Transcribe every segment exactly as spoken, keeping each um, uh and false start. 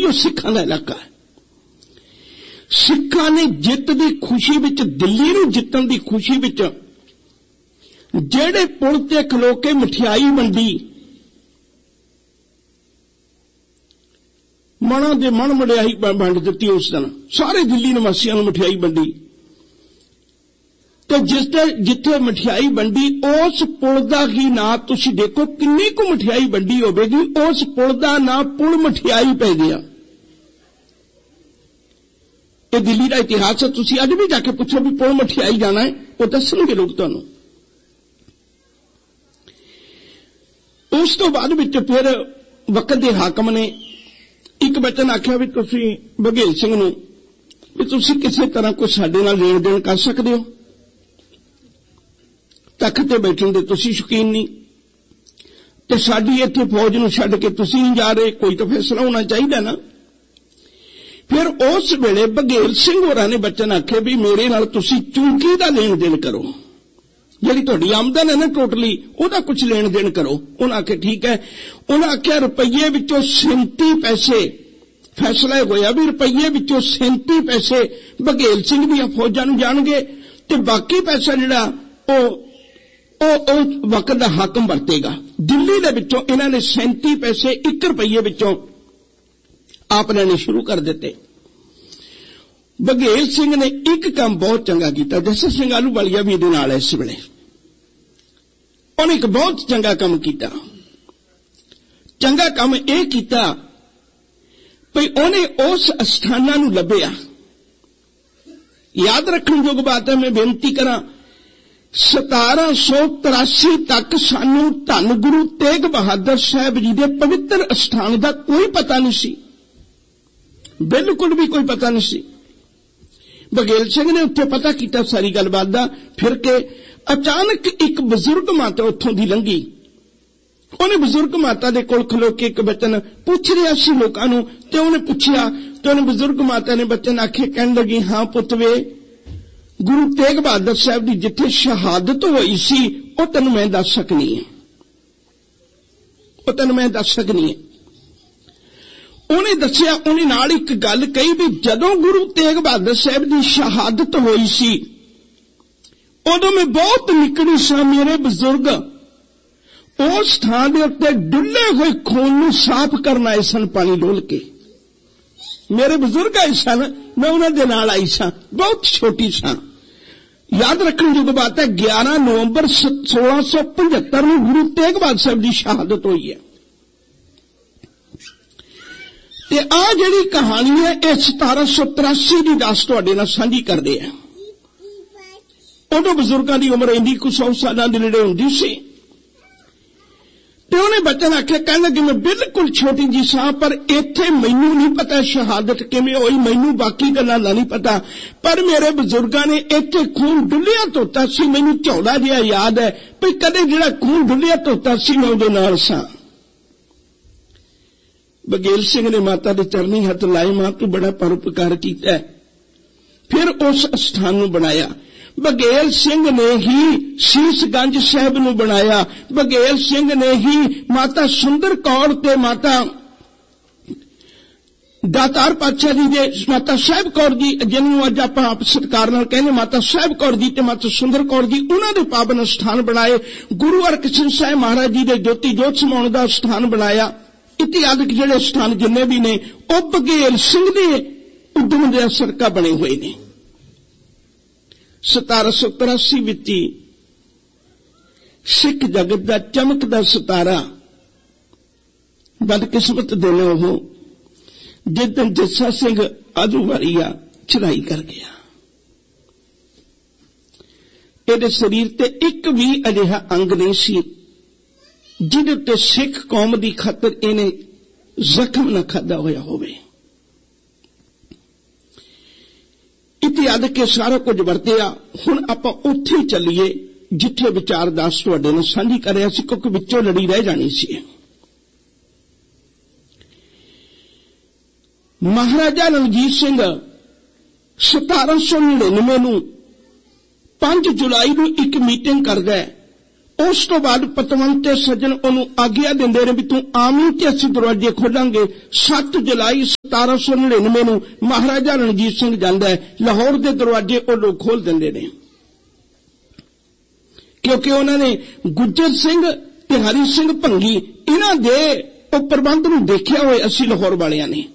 वो सिखां दा इलाका है। सिखां ने जित दी खुशी विच, दिल्ली नूं जितण दी खुशी विच जेड़े पुल ते खलो के मठियाई वंडी, मना दे मन मठियाई वंड दित्ती। उस दिन सारे दिल्ली निवासियों नूं मठियाई वंडी, तो जिस जिथे मठियाई वंडी उस पुल दा ही ना तुसीं देखो किन्नी को मठियाई वंडी होवेगी, उस पुल दा ना पुल मठियाई पै गया। ये दिल्ली का इतिहास है। तुसीं अज भी जाके पुछो भी पुल मठियाई जाना है, वो दसणगे लोग तुहानूं। उस तो बाद विच फिर वक्त दे हाकम ने एक वचन आख्या भी तुसीं बघेल सिंह नूं भी तुसीं किसी तरह कोई साडे नाल लेण देण कर सकदे हो, तख्त ते बैठण दे तुसीं शौकीन नहीं, ते साडी इत्थे फौज नूं छड्ड के तुसीं नहीं जा रहे, कोई तो फैसला होना चाहिए ना। फिर उस वेले बघेल सिंह होरां ने वचन आखे भी मेरे नाल तुसीं चूंकी दा लेण देण करो, जिहड़ी तुहाडी आमदन है ना टोटली ओहदा कुछ लेण देण करो। उन्हां आखे ठीक है। उन्हां आख्या रुपये विचों सैंती पैसे, फैसला होया भी रुपये विचों सैंती पैसे बघेल सिंह दी फौजां नूं जाणगे, ते बाकी पैसा जिहड़ा ओ ओ वक्त दा हाकम वरतेगा। दिल्ली दे विचों इन्हां ने सैंती पैसे एक रुपये विचों आप लेने शुरू कर दिते। बघेल सिंह ने एक काम बहुत चंगा किया, जसर सिंह आलूवालिया भी इहदे नाल इस वेले उन्हें एक बहुत चंगा काम किया। चंगा काम यह किया भई उन्हें उस अस्थाना नूं लभ्या। याद रखण जोग बात है, मैं बेनती करा सतारा सौ तिरासी तक सानू धन गुरु तेग बहादुर साहब जी के पवित्र अस्थान का कोई पता नहीं सी, बिल्कुल भी कोई पता नहीं सी। बघेल सिंह ने उत्थे पता किया सारी गलबात दा, फिर के अचानक एक बजुर्ग माता उत्थों दी लंघी। उन्हें बजुर्ग माता दे कोल खलो के एक बचन पूछ रहा सी लोकां नूं, ते उन्हें पुछया तो उन्हें बजुर्ग माता ने बचन आखे, कहन लगी हां पुत वे, गुरु तेग बहादुर साहब की जिथे शहादत हुई सी वो तेन मैं दस सकनी है, वो तेन मैं दस सकनी है। उन्हें दसिया, उन्हें नाल एक गल कही भी जदों गुरु तेग बहादुर साहब की शहादत हुई सी उदों मैं बहुत निकड़ी सा, मेरे बुजुर्ग उस स्थान के उत्ते डुले हुए खून नूं साफ करना आए सन पानी डोल के। मेरे बुजुर्ग आए सन, मैं उन्हां दे नाल आई सा, बहुत छोटी सा। याद रखने जोग बात है ग्यारह नवंबर सोलह सौ पचहत्तर में गुरु तेग बहादुर साहब की शहादत हुई है। ते आ जिहड़ी कहानी है यह सतारा सौ तिरासी की दस तुहाडे नाल सांझी करदे हैं। उदों बजुर्गों की उम्र इन्नी कुछ सौ साल के नेड़े हुंदी सी, ते उन्हें बचन आख्या, कहण लगे मैं बिल्कुल छोटी जी सा, पर इत्थे मैनू नहीं पता शहादत किवें होई, मैनू बाकी गल्लां दा नहीं पता, पर मेरे बुजुर्गों ने इत्थे खून डुलिया धोता सी, मैनू झौला जिहा याद है भी कदे जिहड़ा खून डुलिया धोता सी मैं उहदे नाल सां। बघेल सिंह ने माता दे चरनी हथ लाए, मां तू बड़ा परोपकार कीता है। फिर उस स्थान नूं बनाया। बघेल सिंह ने ही शीशगंज साहब नूं बनाया। बघेल सिंह ने ही माता सुंदर कौर ते माता दातार पातशाह जी दे माता साहब कौर जी, जिन्होंने अज आप आप सत्कार नाल कहने माता साहब कौर जी ते माता सुंदर कौर जी, उन्हां दे पावन स्थान बनाए। गुरु हरकिशन साहब महाराज जी दे ज्योति जोत समाउण दा स्थान बनाया। इतिहासक जिहड़े स्थान जिन्ने भी ने वो बघेल सिंह दे उद्यम दे सरका बने हुए ने। सतारा सौ तिरासी विच सिख जगत का चमकदा सितारा बदकिस्मत दिन वो जिस दिन जस्सा सिंह आलूवालिया चढ़ाई कर गया। इहदे शरीर ते एक भी अजिहा अंग नहीं सी जिहदे उत्ते सिख कौम की खातर इन्हें जख्म न खादा होया होवे। इतिहास के सारा कुछ वरतिया। हुण आपां उत्थे चलीए जिथे विचार दास तुहाडे नाल सांझी कर रहा सी, क्योंकि विचों लड़ी रह जानी सी। महाराजा रणजीत सिंह सतारा सौ निन्यानवे नूं पांच जुलाई नूं एक मीटिंग करदा है उस तो बाद पतवंत ते सज्जन उन्होंने आग्ञा देंदे ने भी तू आमी ते असीं दरवाजे खोलांगे। सत्त जुलाई सतारा सौ नड़िनवे नूं महाराजा रणजीत सिंह जांदा है, लाहौर दे दरवाजे वो लोग खोल देंदे ने, क्योंकि उन्होंने गुज्जर सिंह ते हरि सिंह भंगी इन्हां दे उह प्रबंध नूं देखिया होए असीं लाहौर वालियां ने।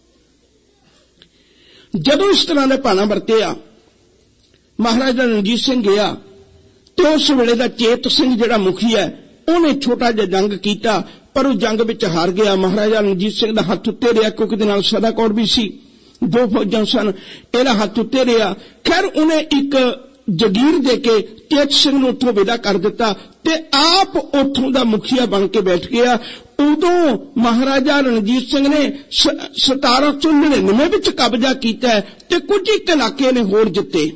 जदों इस तरह दा भाना वरतिया महाराजा रणजीत सिंह गया तो उस वेले दा चेत सिंह जिहड़ा मुखी है उन्हें छोटा जिहा जंग कीता, पर उस जंग विच हार गया। महाराजा रणजीत सिंह दा हथ उत्ते रहा, क्योंकि दे नाल सदा कौर भी सी, दो फौजां सन, इहदा हथ उत्ते रहा। खैर उन्हें एक जगीर दे के चेत सिंह नूं उत्थों विदा कर दिता ते आप उत्थों दा मुखिया बन के बैठ गया। उदों महाराजा रणजीत सिंह ने सतारा सौ नड़िनवे विच कब्जा कीता है ते कुछ एक इलाके ने होर जिते।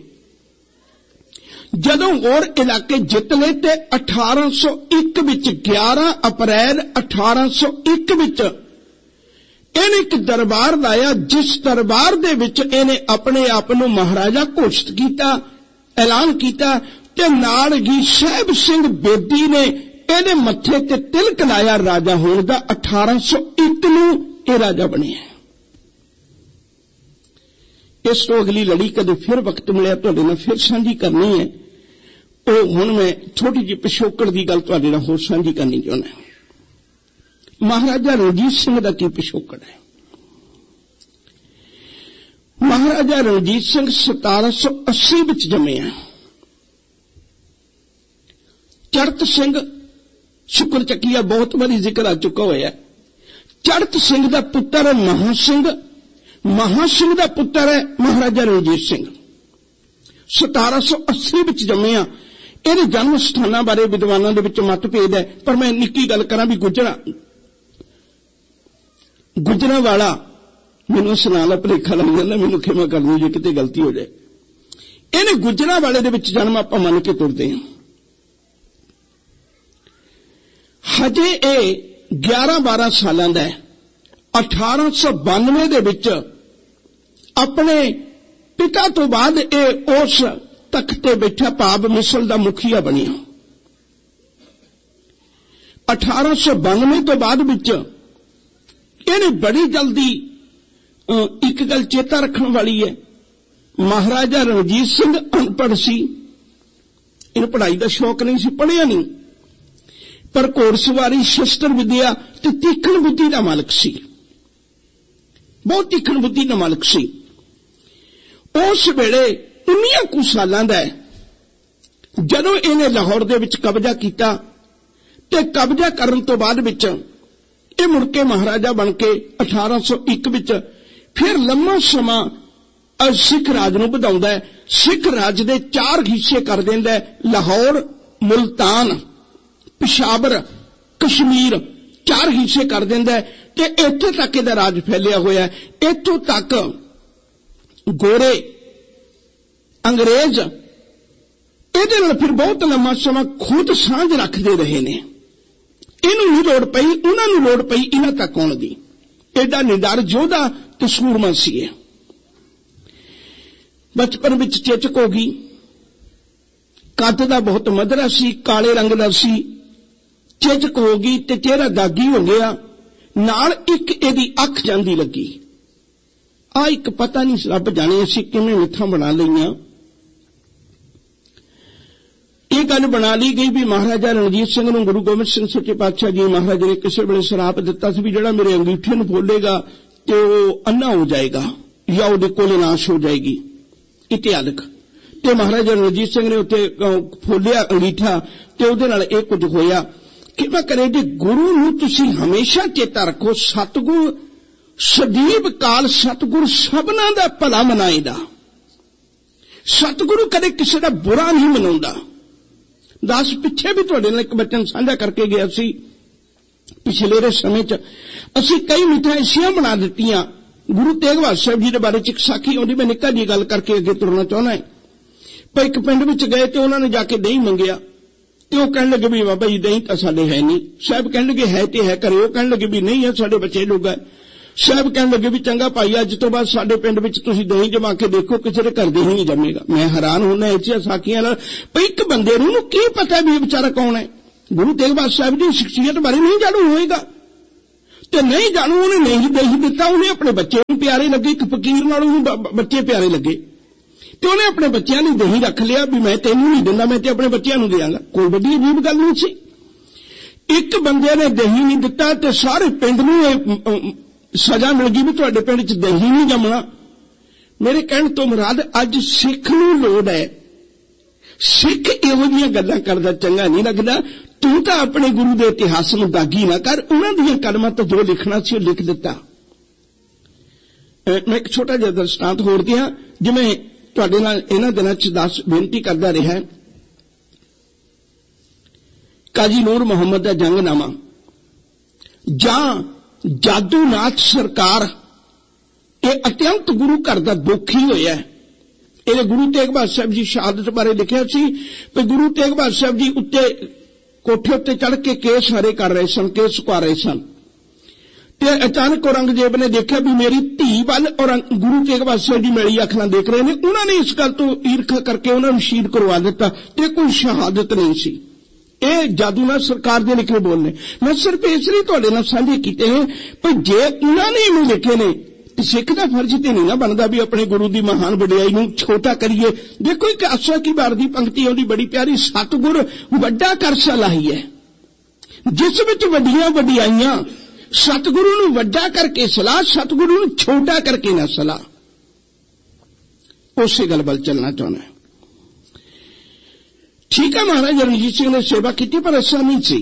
जदों होर इलाके जित ले ते अठारह सौ एक विच ग्यारह अप्रैल अठारह सौ एक विच इन्हें एक दरबार लाया, जिस दरबार दे विच इन्हें अपने आप नूं महाराजा घोषित किया, ऐलान किया ते नाल ही साहिब सिंह बेदी ने इहदे मत्थे ते तिलक लाया राजा होण दा। अठारह सौ एक नूं इह राजा बनिया। इस तो अगली लड़ी कदे फिर वक्त मिलिया तुहाडे नाल फिर साझी करनी है। ਉਹ ਹੁਣ मैं छोटी जी पिछोकड़ की गल तुहाडे नाल होर साझी करनी चाहुंदा। महाराजा रणजीत सिंह दा की पिछोकड़ है। महाराजा रणजीत सिंह सतारा सौ अस्सी विच जम्मिया। चड़त सिंह शुक्र चकिया बहुत बारी जिक्र आ चुका होया। चड़त सिंह दा पुत्र है महा सिंह, महा सिंह दा पुत्र है महाराजा रणजीत सिंह। सतारा सौ अस्सी विच जम्मिया। ਇਹਦੇ जन्म स्थाना बारे विद्वानों के विच मतभेद है, पर मैं निक्की गल करा भी गुजरा गुजरा वाला मैनू सुना ला भुलेखा लग जाता, मैनू खेमा कर दो जे किते गलती हो जाए। इन्हें गुजरा वाले दे विच जन्म आपां मन के तुरदे हां। हजे ये ग्यारह बारह सालां दा है। अठारह सौ बानवे दे विच अपने पिता तो बाद ये उस तख्ते बैठा भाव मिसल दा मुखिया बनिया। अठारह सौ बानवे तो बाद विच इन्हें बड़ी जल्दी एक गल चेता रखने वाली है, महाराजा रणजीत सिंह अनपढ़ सी, इन पढ़ाई का शौक नहीं सी, पढ़िया नहीं, पर घोड़सवारी शस्त्र विद्या ते तीखण बुद्धि का मालक सी, बहुत तीखण बुद्धि का मालक सी। उस वेले उन्नियां कुछ सालां दा है जदों इन्हें लाहौर दे विच कब्जा कीता ते कब्जा करन तो बाद विच ये मुड़ के महाराजा बन के अठारह सौ एक विच फिर लम्मा समा सिख राज नूं वधाउंदा है। सिख राज दे चार हिस्से कर दिंदा है, लाहौर, मुल्तान, पिशावर, कश्मीर, चार हिस्से कर दिंदा है ते इत्थे तक इहदा राज फैलिया होया है। इत्थों तक गोरे अंग्रेज इहदे नाल फिर बहुत लंबा समा खुद सांझ रखते रहे ने। इन्हूं नहीं लोड़ पई, उन्हां नूं लोड़ पई इन्हां तक आउण दी। एडा निडर योधा ते सूरमा सी। बचपन विच चेचक हो गई, कद दा बहुत मधरा सी, काले रंग दा सी, चेचक हो गई ते चेहरा दागी हो गया, नाल एक इहदी अख जांदी लगी। आ एक पता नहीं रब जाने असीं किवें मिथां बना लईआं। ये गल बना ली गई भी महाराजा रणजीत सिंह नूं गुरु गोबिंद सिंह सच्चे पातशाह जी महाराज ने किसी वेले शराप दिता सी भी जिहड़ा मेरे अंगीठे नूं फोलेगा ते वो अन्ना हो जाएगा या उहदे कोले नाश हो जाएगी। इतिहासक ते महाराजा रणजीत सिंह ने उत्ते फोलिया अंगीठा ते उहदे नाल इह कुछ होया। कि मैं करे जी गुरु नूं तुसीं हमेशा चेता रखो, सतगुरु सदीब काल सतगुरु सबना दा भला मनाएगा। सतगुरु कदे किसी दा बुरा नहीं मनाउंदा। दस पिछे भी तुहाडे नाल एक बचन साझा करके गया सी, पिछले समय च असीं कई मिठां ऐसियां बना दित्तियां। गुरु तेग बहादुर साहब जी के बारे च एक साखी आउंदी, मैं निक्का जी गल करके अगे तुरना चाहुंदा है। पर एक पिंड विच गए ते उन्होंने जाके दही मंगिया ते वो कहण लगे भी बाबा जी दही तां साडे है नहीं। साहब कहण लगे है ते है घरे, वो कहण लगे भी नहीं है साडे बच्चे लोग है। ਸਾਹਿਬ ਕਹਿਣ ਲੱਗੇ ਵੀ ਚੰਗਾ ਭਾਈ, ਅੱਜ ਤੋਂ ਬਾਅਦ ਸਾਡੇ ਪਿੰਡ ਵਿੱਚ ਤੁਸੀਂ ਦਹੀਂ ਜਮਾ ਕੇ ਦੇਖੋ, ਕਿਸੇ ਦੇ ਘਰ ਦਹੀਂ ਨਹੀਂ ਜੰਮੇਗਾ। ਮੈਂ ਹੈਰਾਨ ਹੁੰਦਾ ਇਹ ਸਾਖੀਆਂ ਨਾਲ, ਭਈ ਇੱਕ ਬੰਦੇ ਨੂੰ ਕੀ ਪਤਾ ਵੀ ਇਹ ਵਿਚਾਰਾ ਕੌਣ ਹੈ। ਗੁਰੂ ਤੇਗ ਬਹਾਦਰ ਸਾਹਿਬ ਦੀ ਸ਼ਖਸੀਅਤ ਬਾਰੇ ਨਹੀਂ ਜਾਣੂ ਹੋਏਗਾ, ਤੇ ਨਹੀਂ ਜਾਣੂ ਉਹਨੇ ਨਹੀਂ ਦਹੀਂ ਦਿੱਤਾ, ਉਹਨੇ ਆਪਣੇ ਬੱਚੇ ਨੂੰ ਪਿਆਰੇ ਲੱਗੇ, ਇੱਕ ਫਕੀਰ ਨਾਲ ਉਹਨੂੰ ਬੱਚੇ ਪਿਆਰੇ ਲੱਗੇ, ਤੇ ਉਹਨੇ ਆਪਣੇ ਬੱਚਿਆਂ ਨੂੰ ਦਹੀਂ ਰੱਖ ਲਿਆ ਵੀ ਮੈਂ ਤੈਨੂੰ ਨਹੀਂ ਦਿੰਦਾ, ਮੈਂ ਤੇ ਆਪਣੇ ਬੱਚਿਆਂ ਨੂੰ ਦਿਆਂਗਾ। ਕੋਈ ਵੱਡੀ ਅਜੀਬ ਗੱਲ ਨਹੀਂ ਸੀ। ਇੱਕ ਬੰਦੇ ਨੇ ਦਹੀਂ ਨਹੀਂ ਦਿੱਤਾ ਤੇ ਸਾਰੇ ਪਿੰਡ ਨੂੰ ਇਹ ਸਜ਼ਾ ਮਿਲ ਗਈ ਵੀ ਤੁਹਾਡੇ ਪਿੰਡ 'ਚ ਦਹੀਂ ਨਹੀਂ ਜੰਮਣਾ। ਮੇਰੇ ਕਹਿਣ ਤੋਂ ਮੁਰਾਦ ਅੱਜ ਸਿੱਖ ਨੂੰ ਲੋੜ ਹੈ, ਸਿੱਖ ਇਹੋ ਜਿਹੀਆਂ ਗੱਲਾਂ ਕਰਦਾ ਚੰਗਾ ਨਹੀਂ ਲੱਗਦਾ। ਤੂੰ ਤਾਂ ਆਪਣੇ ਗੁਰੂ ਦੇ ਇਤਿਹਾਸ ਨੂੰ ਦਾਗੀ ਨਾ ਕਰ, ਉਹਨਾਂ ਦੀਆਂ ਕਲਮਾਂ ਤੋਂ ਜੋ ਲਿਖਣਾ ਸੀ ਉਹ ਲਿਖ ਦਿੱਤਾ। ਮੈਂ ਇੱਕ ਛੋਟਾ ਜਿਹਾ ਦ੍ਰਿਸ਼ਟਾਂਤ ਹੋਰ ਦਿਆਂ, ਜਿਵੇਂ ਤੁਹਾਡੇ ਨਾਲ ਇਹਨਾਂ ਦਿਨਾਂ 'ਚ ਦੱਸ ਬੇਨਤੀ ਕਰਦਾ ਰਿਹਾ। ਕਾਜ਼ੀ ਨੂਰ ਮੁਹੰਮਦ ਦਾ ਜੰਗਨਾਮਾ ਜਾਂ ਜਾਦੂਨਾਥ ਸਰਕਾਰ, ਇਹ ਅਤਿਅੰਤ ਗੁਰੂ ਘਰ ਦਾ ਦੁੱਖ ਹੀ ਹੋਇਆ। ਇਹਨੇ ਗੁਰੂ ਤੇਗ ਬਹਾਦਰ ਸਾਹਿਬ ਜੀ ਸ਼ਹਾਦਤ ਬਾਰੇ ਲਿਖਿਆ ਸੀ ਕਿ ਗੁਰੂ ਤੇਗ ਬਹਾਦਰ ਸਾਹਿਬ ਜੀ ਉੱਤੇ ਕੋਠੇ ਉੱਤੇ ਚੜ੍ਹ ਕੇ ਕੇਸ ਹਰੇ ਕਰ ਰਹੇ ਸਨ, ਕੇਸ ਸੁਕਾ ਰਹੇ ਸਨ, ਤੇ ਅਚਾਨਕ ਔਰੰਗਜ਼ੇਬ ਨੇ ਦੇਖਿਆ ਵੀ ਮੇਰੀ ਧੀ ਵੱਲ ਗੁਰੂ ਤੇਗ ਬਹਾਦਰ ਸਾਹਿਬ ਜੀ ਮੇਰੀ ਅੱਖ ਨਾਲ ਦੇਖ ਰਹੇ ਨੇ। ਉਹਨਾਂ ਨੇ ਇਸ ਗੱਲ ਤੋਂ ਈਰਖਾ ਕਰਕੇ ਉਹਨਾਂ ਨੂੰ ਸ਼ਹੀਦ ਕਰਵਾ ਦਿੱਤਾ, ਤੇ ਕੋਈ ਸ਼ਹਾਦਤ ਨਹੀਂ ਸੀ। ਇਹ ਜਾਦੂਨਾਥ ਸਰਕਾਰ ਦੇ ਲਿਖੇ ਬੋਲ ਨੇ। ਮੈਂ ਸਿਰਫ ਇਸ ਲਈ ਤੁਹਾਡੇ ਨਾਲ ਸਾਂਝੇ ਕੀਤੇ हैं, ਪਰ ਜੇ ਉਹਨਾਂ ਨੇ ਇਹਨੂੰ ਲਿਖੇ ਨੇ ਤੇ ਸਿੱਖ ਦਾ ਫਰਜ਼ ਤੇ ਨਹੀਂ ਨਾ ਬਣਦਾ ਵੀ ਆਪਣੇ ਗੁਰੂ ਦੀ ਮਹਾਨ ਵਡਿਆਈ ਨੂੰ ਛੋਟਾ ਕਰੀਏ। ਦੇਖੋ ਇੱਕ ਆਸਾ ਕੀ ਬਾਰ ਦੀ ਪੰਕਤੀ ਉਹਦੀ ਬੜੀ ਪਿਆਰੀ, ਸਤਿਗੁਰ ਵੱਡਾ ਕਰ ਸਲਾਹੀ ਹੈ, ਜਿਸ ਵਿੱਚ ਵੱਡੀਆਂ ਵਡਿਆਈਆਂ। ਸਤਿਗੁਰੂ ਨੂੰ ਵੱਡਾ ਕਰਕੇ ਸਲਾਹ, ਸਤਿਗੁਰੂ ਨੂੰ ਛੋਟਾ ਕਰਕੇ ਨਾ ਸਲਾਹ। ਉਸੇ ਗੱਲ ਵੱਲ ਚੱਲਣਾ ਚਾਹੁੰਦਾ। ਠੀਕ ਹੈ, ਮਹਾਰਾਜ ਰਣਜੀਤ ਸਿੰਘ ਨੇ ਸੇਵਾ ਕੀਤੀ, ਪਰ ਐਸਾ ਨਹੀਂ ਸੀ।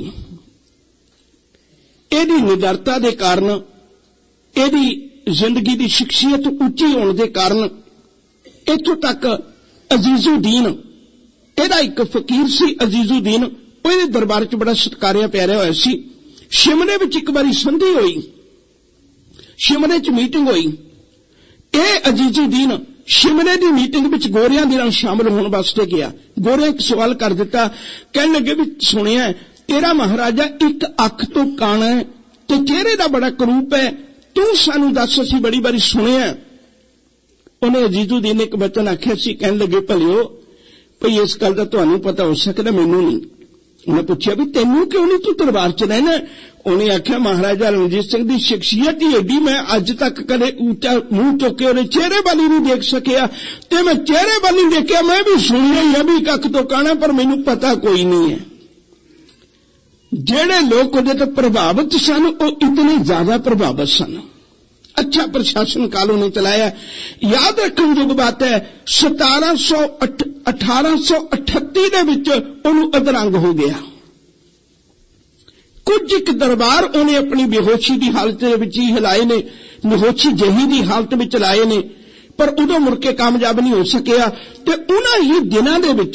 ਇਹਦੀ ਨਿਡਰਤਾ ਦੇ ਕਾਰਨ, ਇਹਦੀ ਜ਼ਿੰਦਗੀ ਦੀ ਸ਼ਖਸੀਅਤ ਉੱਚੀ ਹੋਣ ਦੇ ਕਾਰਨ ਇੱਥੋਂ ਤੱਕ ਅਜ਼ੀਜ਼ੁਦੀਨ, ਇਹਦਾ ਇੱਕ ਫਕੀਰ ਸੀ ਅਜ਼ੀਜ਼ੁਦੀਨ, ਉਹ ਇਹਦੇ ਦਰਬਾਰ 'ਚ ਬੜਾ ਸਤਿਕਾਰਿਆ ਪਿਆਰਿਆ ਹੋਇਆ ਸੀ। ਸ਼ਿਮਲੇ ਵਿੱਚ ਇੱਕ ਵਾਰੀ ਸੰਧੀ ਹੋਈ, ਸ਼ਿਮਲੇ 'ਚ ਮੀਟਿੰਗ ਹੋਈ। ਇਹ ਅਜ਼ੀਜ਼ੁਦੀਨ ਸ਼ਿਮਲੇ ਦੀ ਮੀਟਿੰਗ ਵਿੱਚ ਗੋਰਿਆਂ ਦੇ ਨਾਲ ਸ਼ਾਮਲ ਹੋਣ ਵਾਸਤੇ ਗਿਆ। ਗੋਰਿਆਂ ਇੱਕ ਸਵਾਲ ਕਰ ਦਿੱਤਾ, ਕਹਿਣ ਲੱਗੇ ਵੀ ਸੁਣਿਆ ਤੇਰਾ ਮਹਾਰਾਜਾ ਇੱਕ ਅੱਖ ਤੋਂ ਕਾਣਾ ਹੈ ਤੇ ਚਿਹਰੇ ਦਾ ਬੜਾ ਕਰੂਪ ਹੈ, ਤੂੰ ਸਾਨੂੰ ਦੱਸ, ਅਸੀਂ ਬੜੀ ਵਾਰੀ ਸੁਣਿਆ। ਉਹਨੇ ਅਜ਼ੀਜ਼ੁਦੀਨ ਨੇ ਇੱਕ ਬਚਨ ਆਖਿਆ ਸੀ, ਕਹਿਣ ਲੱਗੇ ਭਲਿਓ ਭਈ ਇਸ ਗੱਲ ਦਾ ਤੁਹਾਨੂੰ ਪਤਾ ਹੋ ਸਕਦਾ, ਮੈਨੂੰ ਨਹੀਂ। ਉਹਨੇ ਪੁੱਛਿਆ ਵੀ ਤੈਨੂੰ ਕਿਉਂ ਨਹੀਂ, ਤੂੰ ਦਰਬਾਰ 'ਚ ਰਹਿਣਾ। ਉਹਨੇ ਆਖਿਆ ਮਹਾਰਾਜਾ ਰਣਜੀਤ ਸਿੰਘ ਦੀ ਸ਼ਖਸੀਅਤ ਹੀ ਏਡੀ, ਮੈਂ ਅੱਜ ਤੱਕ ਕਦੇ ਉੱਚਾ ਮੂੰਹ ਚੁੱਕ ਕੇ ਉਹਦੇ ਚਿਹਰੇ ਵੱਲ ਹੀ ਨਹੀਂ ਦੇਖ ਸਕਿਆ, ਤੇ ਮੈਂ ਚਿਹਰੇ ਵੱਲ ਹੀ ਦੇਖਿਆ। ਮੈਂ ਵੀ ਸੁਣਿਆ ਹੀ ਆ ਵੀ ਇੱਕ ਅੱਖ ਤੋਂ ਕਾਣਾ, ਪਰ ਮੈਨੂੰ ਪਤਾ ਕੋਈ ਨਹੀਂ ਹੈ। ਜਿਹੜੇ ਲੋਕ ਉਹਦੇ ਤੋਂ ਪ੍ਰਭਾਵਿਤ ਸਨ ਉਹ ਇਤਨੇ ਜ਼ਿਆਦਾ ਪ੍ਰਭਾਵਿਤ ਸਨ। अच्छा प्रशासन काल ने चलाया। याद रखने जोग बात है, सतारा सौ अठारह सौ अठत्ती दे विच उन्होंने अधरंग हो गया। कुछ एक दरबार उन्हें अपनी बेहोशी की हालत ही हिलाए ने, बेहोशी जही की हालत में लाए ने, पर उदों मुड़ के कामयाब नहीं हो सकिया। ते उन्हां ही दिनां दे विच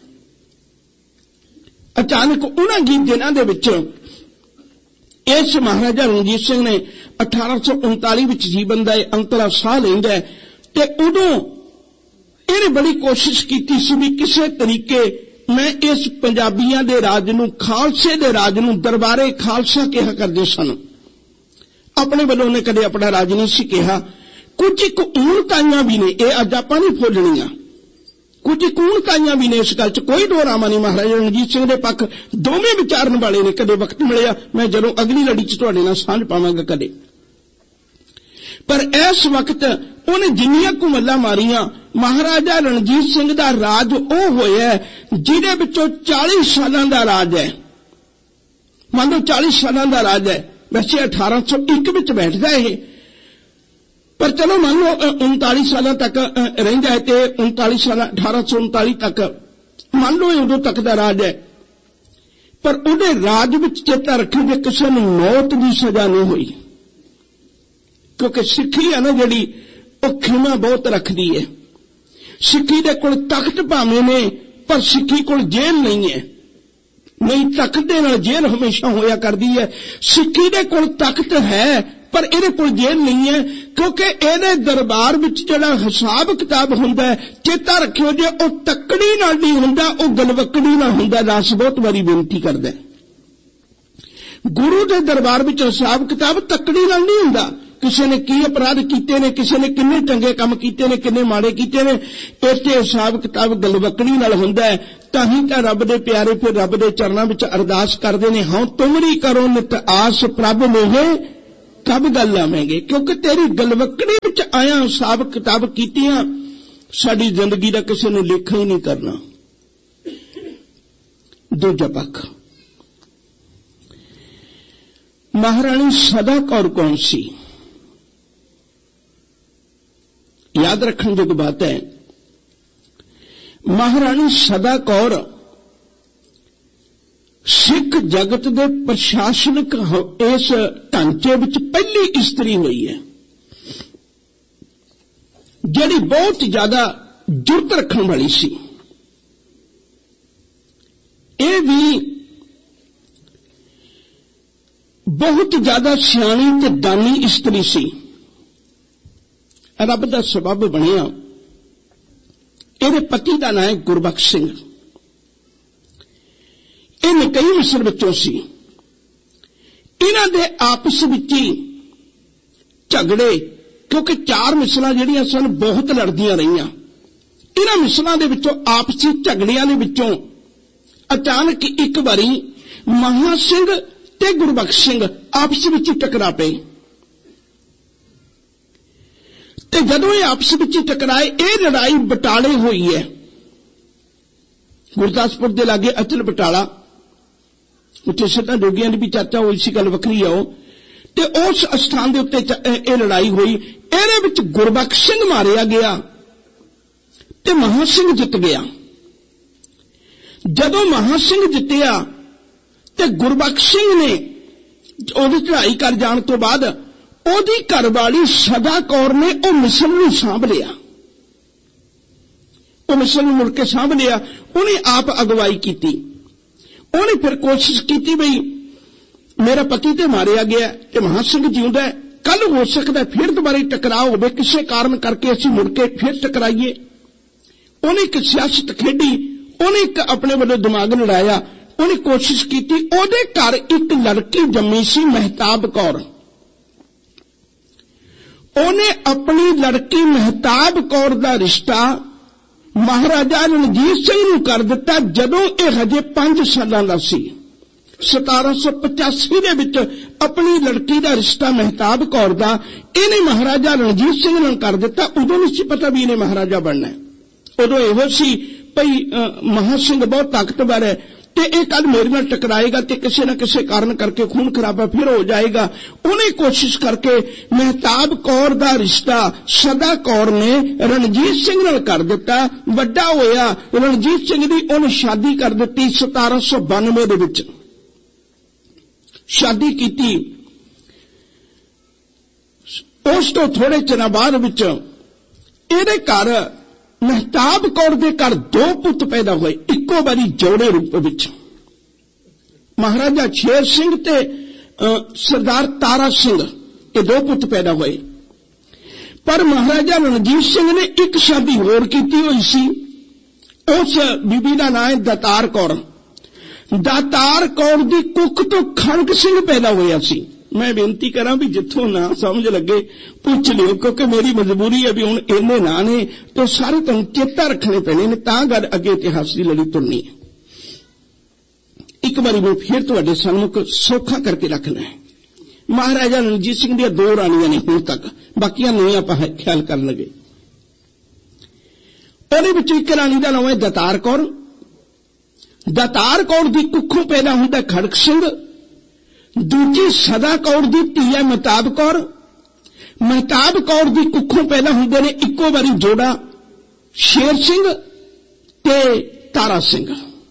अचानक उन्हां ही दिनां दे विच इस महाराजा रणजीत सिंह ने अठारह सौ उनताली विच जीवन का अंतरा साह लैंदा है। ते उदों इहने बड़ी कोशिश कीती सी भी किसी तरीके मैं इस पंजाबियों के राज नूं, खालसे के राज नूं दरबारे खालसा कहा करदे सन। अपने वालों ने कदे अपना राज नहीं सी कहा। कुछ एक ऊणताइयां भी ने, ये अज आपां नहीं भुलणीआं, कुछ एक ऊणताइयां भी ने इस गल च कोई दोरामा नहीं। महाराजा रणजीत सिंह दे पक्ष दोवें विचारन वाले ने। कदे वक्त मिलिया मैं जदों अगली लड़ी च तुहाडे नाल सांझ पावांगा कदे, पर इस वक्त उन्हें जिन्नियां कु मल्लां मारियां। महाराजा रणजीत सिंह दा राज ओह होया जिहदे विचों चालीस सालां दा राज है। मान लो चालीस सालां दा राज है, वैसे अठारह सौ एक विच बैठदा है, पर चलो मान लो उनताली साल तक रहिंदा है ते उनताली साल अठारह सौ उनताली तक मान लो उदों तक दा राज है। पर उहदे राज विच चेता रखो जे किसी नूं मौत की सजा नहीं हुई, क्योंकि सिक्खी है ना जिहड़ी ओह खिमा बहुत रखदी है। सिक्खी दे कोल तख्त भावें ने पर सिक्खी कोल जेल नहीं है। नहीं तख्त दे नाल जेल हमेशा होया करदी है, सिक्खी दे कोल तख्त है पर इहदे कोल जेल नहीं है, क्योंकि इहदे दरबार विच जिहड़ा हिसाब किताब हुंदा है चेता रखियो जे ओह तकड़ी नाल नहीं हुंदा, ओह गलवकड़ी नाल हुंदा। दास बहुत वारी बेनती करदा है, गुरु दे दरबार विच हिसाब किताब तकड़ी नाल नहीं हुंदा, ਕਿਸੇ ਨੇ ਕੀ ਅਪਰਾਧ ਕੀਤੇ ਨੇ, ਕਿਸੇ ਨੇ ਕਿੰਨੇ ਚੰਗੇ ਕੰਮ ਕੀਤੇ ਨੇ, ਕਿੰਨੇ ਮਾੜੇ ਕੀਤੇ ਨੇ। ਇੱਥੇ ਹਿਸਾਬ ਕਿਤਾਬ ਗਲਵਕੜੀ ਨਾਲ ਹੁੰਦਾ ਹੈ। ਤਾਂ ਹੀ ਤਾਂ ਰੱਬ ਦੇ ਪਿਆਰੇ ਫਿਰ ਰੱਬ ਦੇ ਚਰਨਾਂ ਵਿੱਚ ਅਰਦਾਸ ਕਰਦੇ ਨੇ, ਹਾਂ ਤੁਮਰੀ ਕਰੋ ਨਿਤ ਆਸ ਪ੍ਰਭ ਮੋਹੇ ਕਬ ਗੱਲ ਆਵੇਂਗੇ। ਕਿਉਂਕਿ ਤੇਰੀ ਗਲਵਕੜੀ ਵਿੱਚ ਆਇਆ ਹਿਸਾਬ ਕਿਤਾਬ ਕੀਤੀਆਂ ਸਾਡੀ ਜ਼ਿੰਦਗੀ ਦਾ ਕਿਸੇ ਨੇ ਲੇਖਾ ਹੀ ਨਹੀਂ ਕਰਨਾ। ਦੂਜਾ ਪੱਖ, ਮਹਾਰਾਣੀ ਸਦਾ ਕੌਰ ਕੌਣ ਸੀ? याद रखने जोग बात है, महारानी सदा कौर सिख जगत के प्रशासनिक इस ढांचे विच पहली इस्त्री हुई है जिहड़ी बहुत ज्यादा जुरत रखने वाली सी। ये भी बहुत ज्यादा सियाणी ते दानी इस्त्री सी। रब का सबब बनिया। ਇਹਦੇ ਪਤੀ ਦਾ ਨਾਂ ਹੈ ਗੁਰਬਖਸ਼ ਸਿੰਘ। ਇਹ ਨਿਕਈ ਮਿਸਰ ਵਿੱਚੋਂ ਸੀ। ਇਹਨਾਂ ਦੇ ਆਪਸ ਵਿੱਚ ਹੀ ਝਗੜੇ, ਕਿਉਂਕਿ ਚਾਰ ਮਿਸਲਾਂ ਜਿਹੜੀਆਂ ਸਨ ਬਹੁਤ ਲੜਦੀਆਂ ਰਹੀਆਂ। ਇਹਨਾਂ ਮਿਸਲਾਂ ਦੇ ਵਿੱਚੋਂ ਆਪਸੀ ਝਗੜਿਆਂ ਦੇ ਵਿੱਚੋਂ ਅਚਾਨਕ ਇੱਕ ਵਾਰੀ ਮਹਾ ਸਿੰਘ ਤੇ ਗੁਰਬਖਸ਼ ਸਿੰਘ ਆਪਸ ਵਿੱਚ ਟਕਰਾ ਪਏ। ਤੇ ਜਦੋਂ ਇਹ ਆਪਸ ਵਿੱਚ ਟਕਰਾਏ, ਇਹ ਲੜਾਈ ਬਟਾਲੇ ਹੋਈ ਹੈ। ਗੁਰਦਾਸਪੁਰ ਦੇ ਲਾਗੇ ਅਚਲ ਬਟਾਲਾ, ਉੱਥੇ ਸਿੱਧਾ ਜੋਗੀਆਂ ਦੀ ਵੀ ਚਰਚਾ ਹੋਈ ਸੀ, ਗੱਲ ਵੱਖਰੀ ਆ ਉਹ। ਤੇ ਉਸ ਸਥਾਨ ਦੇ ਉੱਤੇ ਇਹ ਲੜਾਈ ਹੋਈ। ਇਹਦੇ ਵਿੱਚ ਗੁਰਬਖਸ਼ ਸਿੰਘ ਮਾਰਿਆ ਗਿਆ ਤੇ ਮਹਾ ਸਿੰਘ ਜਿੱਤ ਗਿਆ। ਜਦੋਂ ਮਹਾ ਸਿੰਘ ਜਿੱਤਿਆ ਤੇ ਗੁਰਬਖਸ਼ ਸਿੰਘ ਨੇ ਉਹਦੀ ਚੜ੍ਹਾਈ ਕਰ ਜਾਣ ਤੋਂ ਬਾਅਦ ਉਹਦੀ ਘਰਵਾਲੀ ਸਦਾ ਕੌਰ ਨੇ ਉਹ ਮਿਸਲ ਨੂੰ ਸਾਂਭ ਲਿਆ। ਉਹ ਮਿਸਲ ਨੂੰ ਮੁੜ ਕੇ ਸਾਂਭ ਲਿਆ। ਉਹਨੇ ਆਪ ਅਗਵਾਈ ਕੀਤੀ। ਉਹਨੇ ਫਿਰ ਕੋਸ਼ਿਸ਼ ਕੀਤੀ ਬਈ ਮੇਰਾ ਪਤੀ ਤੇ ਮਾਰਿਆ ਗਿਆ ਤੇ ਮਹਾ ਸਿੰਘ ਜਿਉਂਦਾ ਹੈ, ਕੱਲ ਹੋ ਸਕਦਾ ਫਿਰ ਦੁਬਾਰਾ ਟਕਰਾਅ ਹੋਵੇ, ਕਿਸੇ ਕਾਰਨ ਕਰਕੇ ਅਸੀਂ ਮੁੜ ਕੇ ਫਿਰ ਟਕਰਾਈਏ। ਉਹਨੇ ਇੱਕ ਸਿਆਸਤ ਖੇਡੀ। ਉਹਨੇ ਇੱਕ ਆਪਣੇ ਵੱਲੋਂ ਦਿਮਾਗ ਲੜਾਇਆ। ਉਹਨੇ ਕੋਸ਼ਿਸ਼ ਕੀਤੀ। ਉਹਦੇ ਘਰ ਇੱਕ ਲੜਕੀ ਜੰਮੀ ਸੀ, ਮਹਿਤਾਬ ਕੌਰ। ਉਹਨੇ ਆਪਣੀ ਲੜਕੀ ਮਹਿਤਾਬ ਕੌਰ ਦਾ ਰਿਸ਼ਤਾ ਮਹਾਰਾਜਾ ਰਣਜੀਤ ਸਿੰਘ ਨੂੰ ਕਰ ਦਿੱਤਾ ਜਦੋਂ ਇਹ ਹਜੇ ਪੰਜ ਸਾਲਾਂ ਦਾ ਸੀ। ਸਤਾਰਾਂ ਸੌ ਪਚਾਸੀ ਦੇ ਵਿੱਚ ਆਪਣੀ ਲੜਕੀ ਦਾ ਰਿਸ਼ਤਾ ਮਹਿਤਾਬ ਕੌਰ ਦਾ ਇਹਨੇ ਮਹਾਰਾਜਾ ਰਣਜੀਤ ਸਿੰਘ ਨਾਲ ਕਰ ਦਿੱਤਾ। ਉਦੋਂ ਨਹੀਂ ਸੀ ਪਤਾ ਵੀ ਇਹਨੇ ਮਹਾਰਾਜਾ ਬਣਨਾ। ਉਦੋਂ ਇਹੋ ਸੀ ਭਈ ਮਹਾ ਸਿੰਘ ਬਹੁਤ ਤਾਕਤਵਰ ਹੈ ਤੇ ਇਹ ਕੱਲ ਮੇਰੇ ਨਾਲ ਟਕਰਾਏਗਾ ਤੇ ਕਿਸੇ ਨਾ ਕਿਸੇ ਕਾਰਨ ਕਰਕੇ ਖੂਨ ਖਰਾਬਾ ਫਿਰ ਹੋ ਜਾਏਗਾ। ਉਹਨੇ ਕੋਸ਼ਿਸ਼ ਕਰਕੇ ਮਹਿਤਾਬ ਕੌਰ ਦਾ ਰਿਸ਼ਤਾ ਸਦਾ ਕੌਰ ਨੇ ਰਣਜੀਤ ਸਿੰਘ ਨਾਲ ਕਰ ਦਿੱਤਾ। ਵੱਡਾ ਹੋਇਆ ਰਣਜੀਤ ਸਿੰਘ ਦੀ ਉਹਨੇ ਸ਼ਾਦੀ ਕਰ ਦਿੱਤੀ ਸਤਾਰਾਂ ਸੌ ਬਾਨਵੇਂ ਦੇ ਵਿੱਚ ਸ਼ਾਦੀ ਕੀਤੀ। ਉਸ ਤੋਂ ਥੋੜੇ ਚਿਰਾਂ ਬਾਅਦ ਵਿੱਚ ਇਹਦੇ ਘਰ ਮਹਿਤਾਬ ਕੌਰ ਦੇ ਘਰ ਦੋ ਪੁੱਤ ਪੈਦਾ ਹੋਏ ਇੱਕੋ ਵਾਰੀ ਜੋੜੇ ਰੂਪ ਵਿੱਚ। ਮਹਾਰਾਜਾ ਸ਼ੇਰ ਸਿੰਘ ਤੇ ਸਰਦਾਰ ਤਾਰਾ ਸਿੰਘ ਇਹ ਦੋ ਪੁੱਤ ਪੈਦਾ ਹੋਏ। ਪਰ ਮਹਾਰਾਜਾ ਰਣਜੀਤ ਸਿੰਘ ਨੇ ਇੱਕ ਸ਼ਾਦੀ ਹੋਰ ਕੀਤੀ ਹੋਈ ਸੀ। ਉਸ ਬੀਬੀ ਦਾ ਨਾਂ ਹੈ ਦਾਤਾਰ ਕੌਰ। ਦਾਤਾਰ ਕੌਰ ਦੀ ਕੁੱਖ ਤੋਂ ਖੜਗ ਸਿੰਘ ਪੈਦਾ ਹੋਇਆ ਸੀ। ਮੈਂ ਬੇਨਤੀ ਕਰਾਂ ਵੀ ਜਿੱਥੋਂ ਨਾ ਸਮਝ ਲੱਗੇ ਪੁੱਛ ਲਿਓ, ਕਿਉਂਕਿ ਮੇਰੀ ਮਜਬੂਰੀ ਹੈ ਵੀ ਹੁਣ ਇੰਨੇ ਨਾਂ ਨੇ ਤੇ ਸਾਰੇ ਤੁਹਾਨੂੰ ਚੇਤਾ ਰੱਖਣੇ ਪੈਣੇ ਨੇ, ਤਾਂ ਗੱਲ ਅੱਗੇ ਇਤਿਹਾਸ ਦੀ ਲੜੀ ਤੁਰਨੀ ਹੈ। ਇੱਕ ਵਾਰੀ ਮੈਂ ਫਿਰ ਤੁਹਾਡੇ ਸਾਹਮਣੇ ਸੌਖਾ ਕਰਕੇ ਰੱਖਣਾ ਹੈ। ਮਹਾਰਾਜਾ ਰਣਜੀਤ ਸਿੰਘ ਦੀਆਂ ਦੋ ਰਾਣੀਆਂ ਨੇ ਹੁਣ ਤੱਕ, ਬਾਕੀਆਂ ਨਹੀਂ ਆਪਾਂ ਖਿਆਲ ਕਰਨ ਲੱਗੇ। ਉਹਦੇ ਵਿੱਚੋਂ ਇੱਕ ਰਾਣੀ ਦਾ ਨਾਮ ਹੈ ਦਾਤਾਰ ਕੌਰ। ਦਾਤਾਰ ਕੌਰ ਦੀ ਕੁੱਖੋਂ ਪੈਦਾ ਹੁੰਦਾ ਖੜਗ ਸਿੰਘ। ਦੂਜੀ ਸਦਾ ਕੌਰ ਦੀ ਧੀ ਹੈ ਮਹਿਤਾਬ ਕੌਰ। ਮਹਿਤਾਬ ਕੌਰ ਦੀ ਕੁੱਖੋਂ ਪੈਦਾ ਹੁੰਦੇ ਨੇ ਇੱਕੋ ਵਾਰੀ ਜੋੜਾ ਸ਼ੇਰ ਸਿੰਘ ਤੇ ਤਾਰਾ ਸਿੰਘ।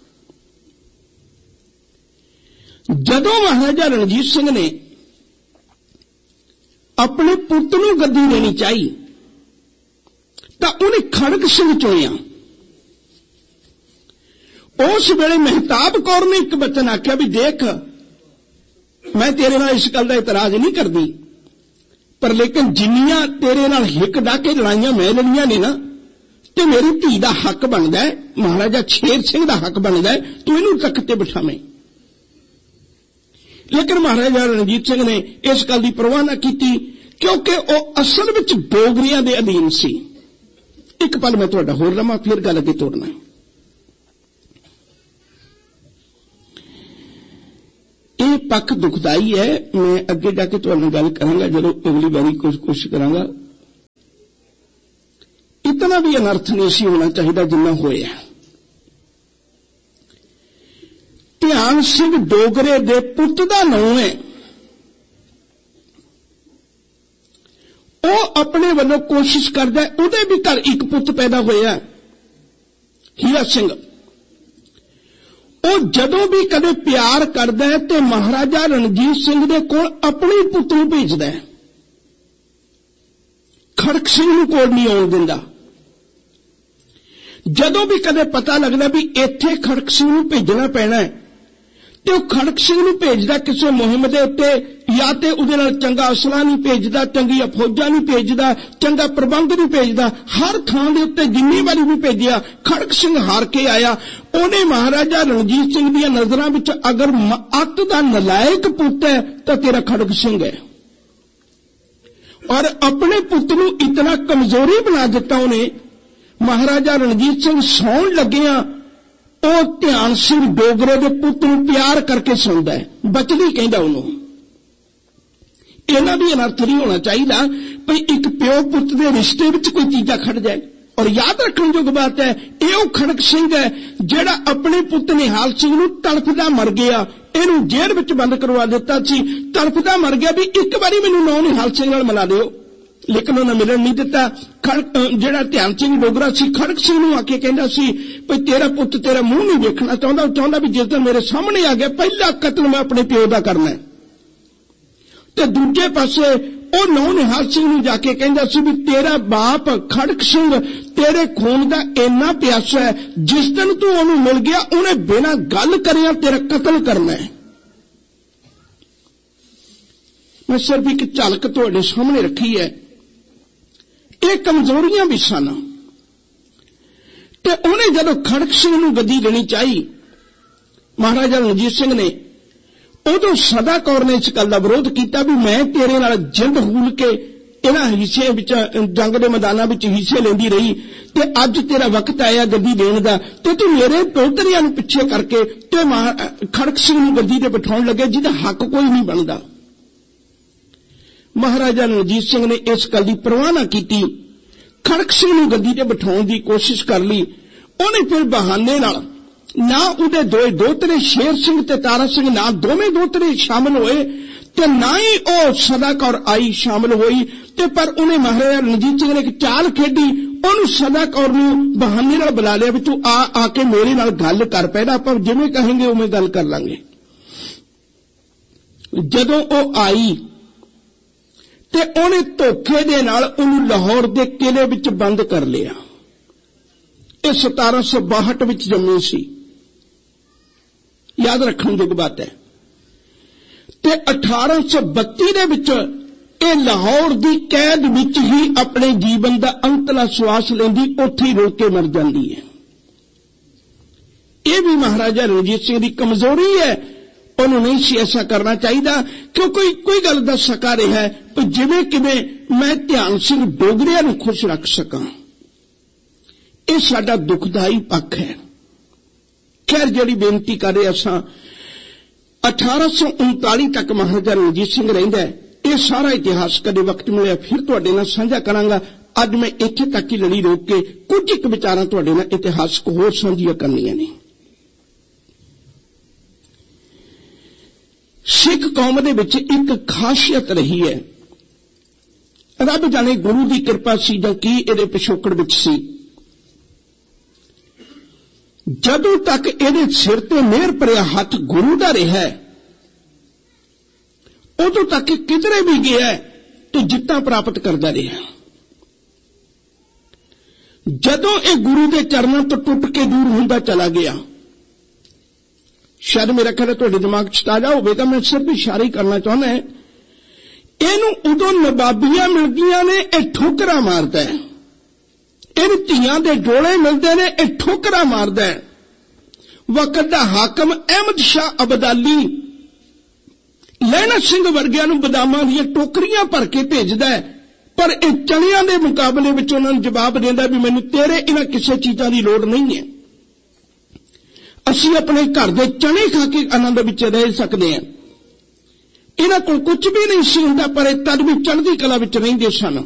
ਜਦੋਂ ਮਹਾਰਾਜਾ ਰਣਜੀਤ ਸਿੰਘ ਨੇ ਆਪਣੇ ਪੁੱਤ ਨੂੰ ਗੱਦੀ ਦੇਣੀ ਚਾਹੀ ਤਾਂ ਉਹਨੇ ਖੜਗ ਸਿੰਘ ਚੁਣਿਆ। ਉਸ ਵੇਲੇ ਮਹਿਤਾਬ ਕੌਰ ਨੇ ਇੱਕ ਬਚਨ ਆਖਿਆ ਵੀ ਦੇਖ, ਮੈਂ ਤੇਰੇ ਨਾਲ ਇਸ ਗੱਲ ਦਾ ਇਤਰਾਜ਼ ਨਹੀਂ ਕਰਦੀ, ਪਰ ਲੇਕਿਨ ਜਿੰਨੀਆਂ ਤੇਰੇ ਨਾਲ ਹਿੱਕ ਡਾ ਕੇ ਲੜਾਈਆਂ ਮੈਂ ਲੜੀਆਂ ਨੇ ਨਾ, ਤੇ ਮੇਰੀ ਧੀ ਦਾ ਹੱਕ ਬਣਦਾ ਹੈ, ਮਹਾਰਾਜਾ ਸ਼ੇਰ ਸਿੰਘ ਦਾ ਹੱਕ ਬਣਦਾ ਹੈ, ਤੂੰ ਇਹਨੂੰ ਤਖਤ ਤੇ ਬਿਠਾਵੇਂ। ਲੇਕਿਨ ਮਹਾਰਾਜਾ ਰਣਜੀਤ ਸਿੰਘ ਨੇ ਇਸ ਗੱਲ ਦੀ ਪਰਵਾਹ ਨਾ ਕੀਤੀ क्योंकि वो असल विच डोगरियां दे अधीन सी। एक पल मैं तुहाडा होर लवां, फिर गल अगे तोड़ना। ये पक्ष दुखदाई है। मैं अगे जाके तुहाडे नाल गल करांगा जदों अगली बारी कुछ कोशिश करांगा। इतना भी अनर्थ नहीं सी होना चाहिए जिन्ना होया। ध्यान सिंह डोगरे दे पुत दा नाम है, वो अपने वालों कोशिश करता है। उहदे भी घर एक पुत पैदा होया हीरा सिंह। वो जदों भी कदे प्यार करता है तो महाराजा रणजीत सिंह दे कोल अपने पुत नूं भेजदा है, खड़क सिंह नूं कोल नहीं आउण दिंदा। जदों भी कदे पता लगदा भी इत्थे खड़क सिंह नूं भेजना पैना है ते वो खड़क सिंह नूं भेजदा किसी मुहिम दे उत्ते, या ते उहदे नाल चंगा असला नहीं भेजदा, चंगियां फौजां नहीं भेजदा, चंगा प्रबंध नहीं भेजदा। हर थां दे उत्ते जिन्नी वारी भी भेजिया खड़क सिंह हार के आया। उहने महाराजा रणजीत सिंह दीआं नज़रां विच अगर अत दा नलायक पुत है तां तेरा खड़क सिंह है। और अपने पुत नूं इतना कमजोरी बना दिता उहने। महाराजा रणजीत सिंह सौण लगिया ਉਹ ਧਿਆਨ ਸਿੰਘ ਡੋਗਰੇ ਦੇ ਪੁੱਤ ਨੂੰ ਪਿਆਰ ਕਰਕੇ ਸੁਣਦਾ ਹੈ, ਬਚਦੀ ਕਹਿੰਦਾ ਉਹਨੂੰ। ਇਹਨਾਂ ਵੀ ਅਨਰਥ ਨਹੀਂ ਹੋਣਾ ਚਾਹੀਦਾ ਭਈ ਇੱਕ ਪਿਓ ਪੁੱਤ ਦੇ ਰਿਸ਼ਤੇ ਵਿੱਚ ਕੋਈ ਤੀਜਾ ਖੜ ਜਾਏ। ਔਰ ਯਾਦ ਰੱਖਣ ਯੋਗ ਬਾਤ ਹੈ, ਇਹ ਉਹ ਖੜਕ ਸਿੰਘ ਹੈ ਜਿਹੜਾ ਆਪਣੇ ਪੁੱਤ ਨਿਹਾਲ ਸਿੰਘ ਨੂੰ ਤੜਫਦਾ ਮਰ ਗਿਆ। ਇਹਨੂੰ ਜੇਲ੍ਹ ਵਿੱਚ ਬੰਦ ਕਰਵਾ ਦਿੱਤਾ ਸੀ, ਤੜਫਦਾ ਮਰ ਗਿਆ ਵੀ ਇੱਕ ਵਾਰੀ ਮੈਨੂੰ ਨੌ ਨਿਹਾਲ ਸਿੰਘ ਨਾਲ ਮਿਲਾ ਦਿਓ, लेकिन उन्हें मिलन नहीं दिता। खड़क जिहड़ा ध्यान सिंह डोगरा सी खड़क सिंह नूं आके कहंदा सी भई तेरा पुत तेरा मुंह नहीं देखना चाहता, चाहता भी जिस दिन मेरे सामने आ गया पहला कतल मैं अपने प्यो दा करना है। ते दूजे पासे ओ नौ निहाल सिंह नूं जाके कहंदा सी भी तेरा बाप खड़क सिंह तेरे खून दा इन्ना प्यासा है, जिस दिन तू ओनूं मिल गया उन्हें बिना गल करिया तेरा कतल करना है। मैं सिर्फ एक झलक तुहाडे सामने रखी है। ये कमजोरियां भी सन ते उन्हें जदों खड़क सिंह नूं गद्दी देनी चाहिए महाराजा रणजीत सिंह ने, उदों सदा कौर ने इस गल दा विरोध किया भी मैं तेरे नाल जिंद हूल के इन्हां हिस्से विच जंग दे मैदानां विच हिस्से लैंदी रही ते अज तेरा वक्त आया गद्दी देण दा ते तू मेरे दोहतरियां नूं पिछे करके ते खड़क सिंह नूं गद्दी ते बिठाउण लगे जिहदा हक कोई नहीं बनदा। महाराजा रणजीत सिंह ने इस गल की परवाह न की, खड़क सिंह नूं गद्दी ते बिठाउण दी कोशिश कर ली। उन्हें फिर बहाने नाल ना उहदे दो दोहतरे शेर सिंह ते तारा सिंह ना दोवें दोहतरे शामिल होए ते ना ही ओ सदा कौर आई शामिल होई ते पर उन्हें महाराजा रणजीत सिंह ने एक चाल खेडी, उहनूं सदा कौर नूं बहाने नाल बुला लिया भी तू आ आके मेरे नाल गल कर, पैदा आपां जिवें कहेंगे उवें गल कर लांगे। जदों ओ आई ते उन्हें धोखे दे नाल उन्हें लाहौर दे किले विच बंद कर लिया। ये सतारा सौ बाहठ विच जम्मी सी, याद रखण दी बात है। ते अठारह सौ बत्ती दे विच ये लाहौर दी कैद विच ही अपने जीवन दा अंतला श्वास लेंदी, उत्थे ही रोक के मर जांदी है। ये भी महाराजा रणजीत सिंह दी कमजोरी है। उन्होंने नहीं सी ऐसा करना चाहिए क्यों कोई कोई गल दस सका रहा है तो जिवें किवें मैं ध्यान सिंह डोगरिया नूं खुश रख सकां। यह साडा दुखदाई पक्ष है। खैर जिहड़ी बेनती कर रहे असां अठारह सौ उनताली तक महाराजा रणजीत सिंह रहिंदा है। यह सारा इतिहास कदे वक्त मिलिया फिर तुहाडे नाल साझा करांगा। अज मैं इत्थे तक ही लड़ी रोक के कुछ एक विचारां तुहाडे नाल इतिहासक होर साझीआं करनियां ने। सिख कौम दे विच एक खासियत रही है, रब जाने गुरु की कृपा सी जां की इहदे पिछोकड़ विच सी। जदों तक इहदे सिर ते मेहर भरिया हथ गुरु दा रहा है उदों तक किधरे भी गया तो जित्तां प्राप्त करदा रहा। जदों इह गुरु के चरणों तो टुट के दूर हुंदा चला गया, शायद मेरा ख्याल तुहाडे दिमाग च ताजा होवेगा, मैं सिर्फ इशारा ही करना चाहुंदा है। इहनूं उदों नवाबियां मिलदियां ने, इह ठोकरां मारदा है। इहनूं धीआं दे डोले मिलदे ने, इह ठोकरां मारदा है। वक्त दा हाकम अहमद शाह अब्दाली लैना सिंह वर्गिਆਂ ਨੂੰ ਬਦਾਮਾਂ ਦੀਆਂ ਟੋਕਰੀਆਂ ਭਰ ਕੇ ਭੇਜਦਾ ਹੈ, ਪਰ ਇਹ ਚਣਿਆਂ ਦੇ ਮੁਕਾਬਲੇ ਵਿੱਚ ਉਹਨਾਂ ਨੂੰ ਜਵਾਬ ਦਿੰਦਾ ਵੀ ਮੈਨੂੰ ਤੇਰੇ ਇਹਨਾਂ ਕਿਸੇ ਚੀਜ਼ਾਂ ਦੀ ਲੋੜ ਨਹੀਂ ਹੈ। ਅਸੀਂ ਆਪਣੇ ਘਰ ਦੇ ਚਣੇ ਖਾ ਕੇ ਆਨੰਦ ਵਿੱਚ ਰਹਿ ਸਕਦੇ ਹਾਂ। ਇਹਨਾਂ ਕੋਲ ਕੁਝ ਵੀ ਨਹੀਂ ਸੀ ਹੁੰਦਾ, ਪਰ ਇਹ ਤਦ ਵੀ ਚੜ੍ਹਦੀ ਕਲਾ ਵਿੱਚ ਰਹਿੰਦੇ ਸਨ।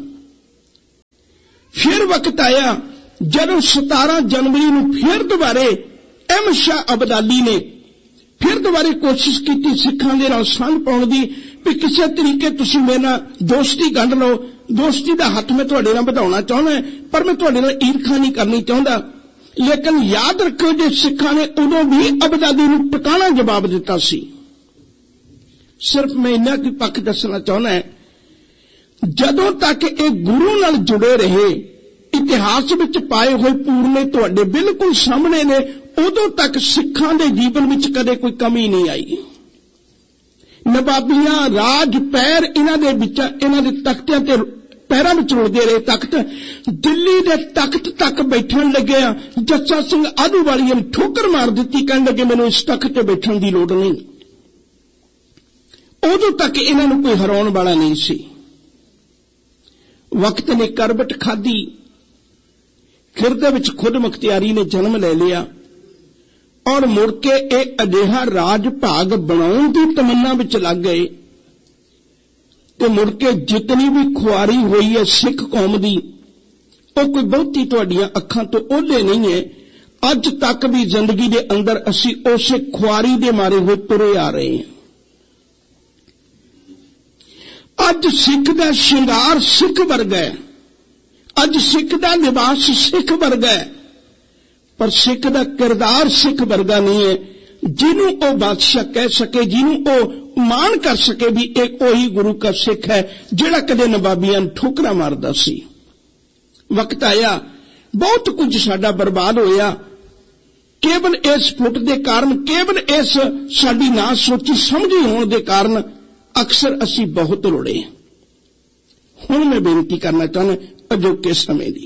ਫਿਰ ਵਕਤ ਆਇਆ ਜਦੋਂ ਸਤਾਰਾਂ ਜਨਵਰੀ ਨੂੰ ਫਿਰ ਦੁਬਾਰੇ ਅਹਿਮਦ ਸ਼ਾਹ ਅਬਦਾਲੀ ਨੇ ਫਿਰ ਦੁਬਾਰੇ ਕੋਸ਼ਿਸ਼ ਕੀਤੀ ਸਿੱਖਾਂ ਦੇ ਨਾਲ ਸੰਧ ਪਾਉਣ ਦੀ ਵੀ ਕਿਸੇ ਤਰੀਕੇ ਤੁਸੀਂ ਮੇਰੇ ਨਾਲ ਦੋਸਤੀ ਗੰਢ ਲਓ। ਦੋਸਤੀ ਦਾ ਹੱਥ ਮੈਂ ਤੁਹਾਡੇ ਨਾਲ ਵਧਾਉਣਾ ਚਾਹੁੰਦਾ, ਪਰ ਮੈਂ ਤੁਹਾਡੇ ਨਾਲ ਈਰਖਾ ਨਹੀਂ ਕਰਨੀ ਚਾਹੁੰਦਾ। ਲੇਕਿਨ ਯਾਦ ਰੱਖੋ ਜੇ ਸਿੱਖਾਂ ਨੇ ਉਦੋਂ ਵੀ ਅਬਦਾਲੀ ਨੂੰ ਟਿਕਾਣਾ ਜਵਾਬ ਦਿੱਤਾ ਸੀ। ਸਿਰਫ ਮੈਂ ਇੰਨਾ ਕੁ ਪੱਖ ਦੱਸਣਾ ਚਾਹੁੰਦਾ, ਜਦੋਂ ਤੱਕ ਇਹ ਗੁਰੂ ਨਾਲ ਜੁੜੇ ਰਹੇ, ਇਤਿਹਾਸ ਵਿੱਚ ਪਾਏ ਹੋਏ ਪੂਰਨੇ ਤੁਹਾਡੇ ਬਿਲਕੁਲ ਸਾਹਮਣੇ ਨੇ, ਉਦੋਂ ਤੱਕ ਸਿੱਖਾਂ ਦੇ ਜੀਵਨ ਵਿੱਚ ਕਦੇ ਕੋਈ ਕਮੀ ਨਹੀਂ ਆਈ। ਨਵਾਬੀਆਂ ਰਾਜ ਪੈਰ ਇਹਨਾਂ ਦੇ ਵਿੱਚ ਇਹਨਾਂ ਦੇ ਤਖਤਿਆਂ ਤੇ ਪੈਰਾਂ ਵਿੱਚ ਰੁਲਦੇ ਰਹੇ। ਤਖਤ ਦਿੱਲੀ ਦੇ ਤਖਤ ਤੱਕ ਬੈਠਣ ਲੱਗਿਆ। ਜੱਸਾ ਸਿੰਘ ਆਹਲੂਵਾਲੀਆ ਨੇ ਠੋਕਰ ਮਾਰ ਦਿੱਤੀ, ਕਹਿਣ ਲੱਗੇ ਮੈਨੂੰ ਇਸ ਤਖਤ ਤੇ ਬੈਠਣ ਦੀ ਲੋੜ ਨਹੀਂ। ਉਦੋਂ ਤੱਕ ਇਹਨਾਂ ਨੂੰ ਕੋਈ ਹਰਾਉਣ ਵਾਲਾ ਨਹੀਂ ਸੀ। ਵਕਤ ਨੇ ਕਰਵਟ ਖਾਧੀ, ਖਿਰਦੇ ਵਿੱਚ ਖੁਦ ਮੁਖਤਿਆਰੀ ਨੇ ਜਨਮ ਲੈ ਲਿਆ ਔਰ ਮੁੜ ਕੇ ਇਹ ਅਜਿਹਾ ਰਾਜ ਭਾਗ ਬਣਾਉਣ ਦੀ ਤਮੰਨਾ ਵਿੱਚ ਲੱਗ ਗਏ ਤੇ ਮੁੜ ਕੇ ਜਿਤਨੀ ਵੀ ਖੁਆਰੀ ਹੋਈ ਹੈ ਸਿੱਖ ਕੌਮ ਦੀ, ਉਹ ਕੋਈ ਬਹੁਤੀ ਤੁਹਾਡੀਆਂ ਅੱਖਾਂ ਤੋਂ ਓਹਲੇ ਨਹੀਂ ਹੈ। ਅੱਜ ਤੱਕ ਵੀ ਜ਼ਿੰਦਗੀ ਦੇ ਅੰਦਰ ਅਸੀਂ ਉਸੇ ਖੁਆਰੀ ਦੇ ਮਾਰੇ ਹੋਏ ਤੁਰੇ ਆ ਰਹੇ ਹਾਂ। ਅੱਜ ਸਿੱਖ ਦਾ ਸ਼ਿੰਗਾਰ ਸਿੱਖ ਵਰਗਾ ਹੈ, ਅੱਜ ਸਿੱਖ ਦਾ ਲਿਬਾਸ ਸਿੱਖ ਵਰਗਾ ਹੈ, ਪਰ ਸਿੱਖ ਦਾ ਕਿਰਦਾਰ ਸਿੱਖ ਵਰਗਾ ਨਹੀਂ ਹੈ ਜਿਹਨੂੰ ਉਹ ਬਾਦਸ਼ਾਹ ਕਹਿ ਸਕੇ, ਜਿਹਨੂੰ ਉਹ ਮਾਣ ਕਰ ਸਕੇ ਵੀ ਇਹ ਉਹੀ ਗੁਰੂ ਦਾ ਸਿੱਖ ਹੈ ਜਿਹੜਾ ਕਦੇ ਨਵਾਬੀਆਂ ਨੂੰ ਠੋਕਰਾਂ ਮਾਰਦਾ ਸੀ। ਵਕਤ ਆਇਆ ਬਹੁਤ ਕੁਝ ਸਾਡਾ ਬਰਬਾਦ ਹੋਇਆ ਕੇਵਲ ਇਸ ਫੁੱਟ ਦੇ ਕਾਰਨ, ਕੇਵਲ ਇਸ ਸਾਡੀ ਨਾ ਸੋਚੀ ਸਮਝੀ ਹੋਣ ਦੇ ਕਾਰਨ ਅਕਸਰ ਅਸੀਂ ਬਹੁਤ ਰੋੜੇ। ਹੁਣ ਮੈਂ ਬੇਨਤੀ ਕਰਨਾ ਚਾਹੁੰਦਾ ਅਜੋਕੇ ਸਮੇਂ ਦੀ।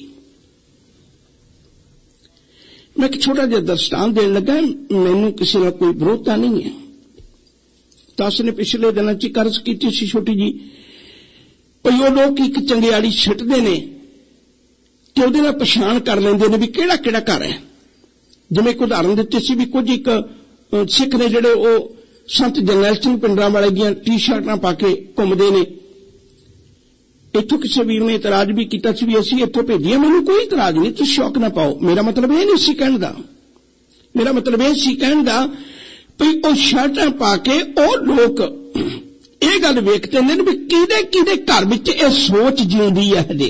ਮੈਂ ਇੱਕ ਛੋਟਾ ਜਿਹਾ ਦਰਸ਼ਟਾਂਤ ਦੇਣ ਲੱਗਾ। ਮੈਨੂੰ ਕਿਸੇ ਨਾਲ ਕੋਈ ਵਿਰੋਧਤਾ ਨਹੀਂ ਹੈ। ਦਾਸ ਨੇ ਪਿਛਲੇ ਦਿਨਾਂ 'ਚ ਕਰਜ਼ ਕੀਤੀ ਸੀ ਛੋਟੀ ਜੀ, ਭਈ ਉਹ ਲੋਕ ਇੱਕ ਚੰਗਿਆੜੀ ਛਿੱਟਦੇ ਨੇ ਤੇ ਉਹਦੇ ਨਾਲ ਪਛਾਣ ਕਰ ਲੈਂਦੇ ਨੇ ਵੀ ਕਿਹੜਾ ਕਿਹੜਾ ਘਰ ਹੈ। ਜਿਵੇਂ ਇੱਕ ਉਦਾਹਰਨ ਦਿੱਤੀ ਸੀ ਵੀ ਕੁਝ ਇੱਕ ਸਿੱਖ ਨੇ ਜਿਹੜੇ ਉਹ ਸੰਤ ਜਰਨੈਲ ਸਿੰਘ ਪਿੰਡਰਾਂ ਵਾਲੇ ਦੀਆਂ ਟੀ-ਸ਼ਰਟਾਂ ਪਾ ਕੇ ਘੁੰਮਦੇ ਨੇ। ਇੱਥੋਂ ਕਿਸੇ ਵੀਰ ਨੇ ਇਤਰਾਜ਼ ਵੀ ਕੀਤਾ ਸੀ ਵੀ ਅਸੀਂ ਇੱਥੋਂ ਭੇਜੀਏ। ਮੈਨੂੰ ਕੋਈ ਇਤਰਾਜ਼ ਨਹੀਂ, ਤੁਸੀਂ ਸ਼ੌਕ ਨਾ ਪਾਓ। ਮੇਰਾ ਮਤਲਬ ਇਹ ਨਹੀਂ ਸੀ ਕਹਿਣ ਦਾ। ਮੇਰਾ ਮਤਲਬ ਇਹ ਸੀ ਕਹਿਣ ਦਾ ਵੀ ਉਹ ਸ਼ਰਟਾਂ ਪਾ ਕੇ ਉਹ ਲੋਕ ਇਹ ਗੱਲ ਵੇਖਦੇ ਨੇ ਵੀ ਕਿਹਦੇ ਕਿਹਦੇ ਘਰ ਵਿੱਚ ਇਹ ਸੋਚ ਜਿਉਂਦੀ ਹੈ ਹਜੇ।